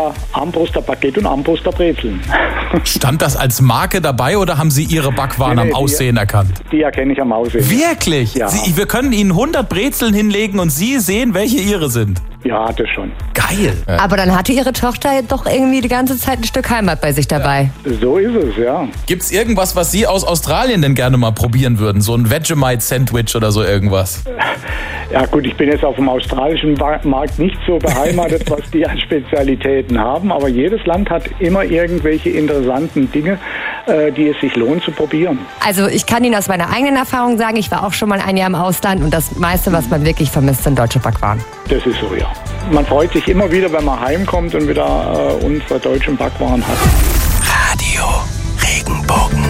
Armbruster Baguette und Armbruster Brezeln. Stand das als Marke dabei oder haben Sie Ihre Backwaren am Aussehen erkannt? Die erkenne ich am Aussehen. Wirklich? Ja. Wir können Ihnen 100 Brezeln hinlegen und Sie sehen, welche Ihre sind. Ja, das schon. Geil. Aber dann hatte Ihre Tochter doch irgendwie die ganze Zeit ein Stück Heimat bei sich dabei. So ist es, ja. Gibt's irgendwas, was Sie aus Australien denn gerne mal probieren würden? So ein Vegemite-Sandwich oder so irgendwas? Ja gut, ich bin jetzt auf dem australischen Markt nicht so beheimatet, was die an Spezialitäten haben, aber jedes Land hat immer irgendwelche interessanten Dinge, die es sich lohnt zu probieren. Also ich kann Ihnen aus meiner eigenen Erfahrung sagen, ich war auch schon mal ein Jahr im Ausland und das meiste, was man wirklich vermisst, sind deutsche Backwaren. Das ist so, ja. Man freut sich immer wieder, wenn man heimkommt und wieder unsere deutschen Backwaren hat. Radio Regenbogen.